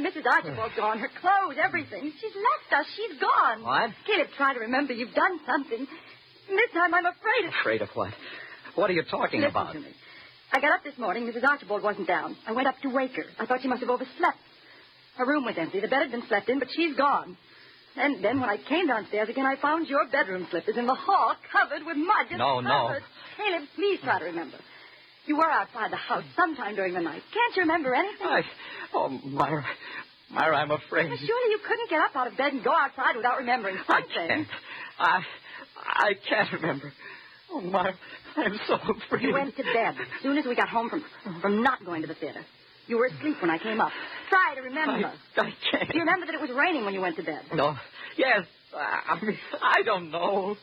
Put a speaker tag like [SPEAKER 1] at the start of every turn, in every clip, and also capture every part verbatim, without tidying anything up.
[SPEAKER 1] Missus Archibald's gone. Her clothes, everything. She's left us. She's gone.
[SPEAKER 2] What?
[SPEAKER 1] Caleb, try to remember. You've done something. And this time I'm afraid of...
[SPEAKER 2] Afraid of what? What are you talking
[SPEAKER 1] Listen
[SPEAKER 2] about?
[SPEAKER 1] to me. I got up this morning. Missus Archibald wasn't down. I went up to wake her. I thought she must have overslept. Her room was empty. The bed had been slept in, but she's gone. And then when I came downstairs again, I found your bedroom slippers in the hall covered with mud. Just
[SPEAKER 2] No, no.
[SPEAKER 1] covered. Caleb, please try to remember. You were outside the house sometime during the night. Can't you remember anything?
[SPEAKER 2] I... Oh, Myra. Myra, I'm afraid.
[SPEAKER 1] Well, surely you couldn't get up out of bed and go outside without remembering
[SPEAKER 2] I
[SPEAKER 1] something.
[SPEAKER 2] can't. I... I can't remember. Oh, Myra, I'm so afraid.
[SPEAKER 1] You went to bed as soon as we got home from, from not going to the theater. You were asleep when I came up. Try to remember.
[SPEAKER 2] I, I can't.
[SPEAKER 1] Do you remember that it was raining when you went to bed?
[SPEAKER 2] No. Yes. I, I mean, I don't know.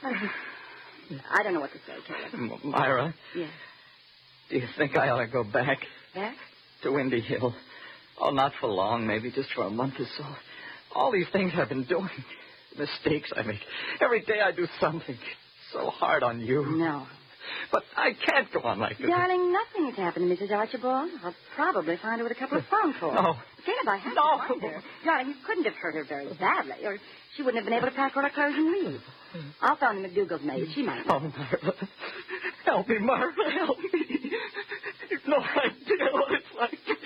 [SPEAKER 1] I don't know what to say, Caleb.
[SPEAKER 2] M- Myra.
[SPEAKER 1] Yes.
[SPEAKER 2] Do you think I ought to go back?
[SPEAKER 1] Back?
[SPEAKER 2] To Windy Hill. Oh, not for long, maybe just for a month or so. All these things I've been doing. Mistakes I make. Every day I do something. So hard on you.
[SPEAKER 1] No.
[SPEAKER 2] But I can't go on like this.
[SPEAKER 1] Darling, nothing's happened to Missus Archibald. I'll probably find her with a couple of phone calls.
[SPEAKER 2] No.
[SPEAKER 1] Caleb, I have
[SPEAKER 2] No.
[SPEAKER 1] to find her. Darling, you couldn't have hurt her very badly, or she wouldn't have been able to pack all her clothes and leave. I'll phone the McDougal's maid. She might know.
[SPEAKER 2] Oh, Myra. Help me, Myra. Help me. You've no idea what it's like.